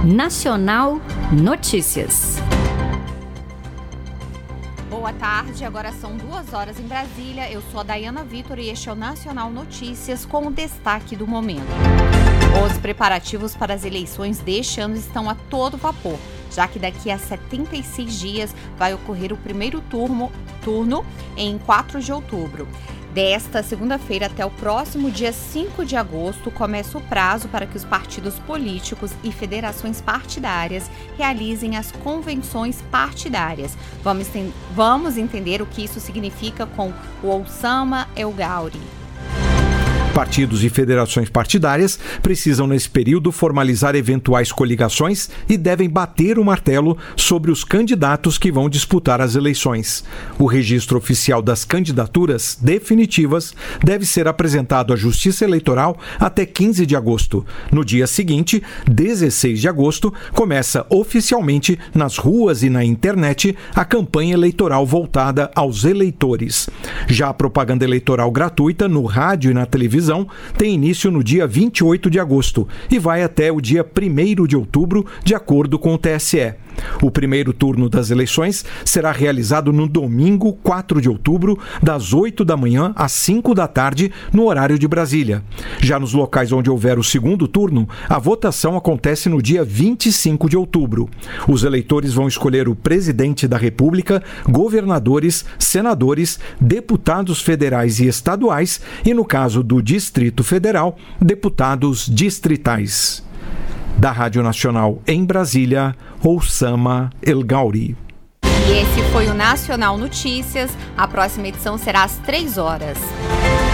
Nacional Notícias. Boa tarde, agora são 2h em Brasília. Eu sou a Dayana Vitor e este é o Nacional Notícias com o destaque do momento. Os preparativos para as eleições deste ano estão a todo vapor, já que daqui a 76 dias vai ocorrer o primeiro turno em 4 de outubro. Desta segunda-feira até o próximo dia 5 de agosto, começa o prazo para que os partidos políticos e federações partidárias realizem as convenções partidárias. Vamos entender o que isso significa com o Oussama El Ghauri. Partidos e federações partidárias precisam, nesse período, formalizar eventuais coligações e devem bater o martelo sobre os candidatos que vão disputar as eleições. O registro oficial das candidaturas definitivas deve ser apresentado à Justiça Eleitoral até 15 de agosto. No dia seguinte, 16 de agosto, começa oficialmente nas ruas e na internet a campanha eleitoral voltada aos eleitores. Já a propaganda eleitoral gratuita no rádio e na televisão tem início no dia 28 de agosto e vai até o dia 1º de outubro, de acordo com o TSE. O primeiro turno das eleições será realizado no domingo, 4 de outubro, das 8 da manhã às 5 da tarde, no horário de Brasília. Já nos locais onde houver o segundo turno, a votação acontece no dia 25 de outubro. Os eleitores vão escolher o presidente da República, governadores, senadores, deputados federais e estaduais e, no caso do Distrito Federal, deputados distritais. Da Rádio Nacional em Brasília, Oussama El Ghauri. E esse foi o Nacional Notícias. A próxima edição será às 3h.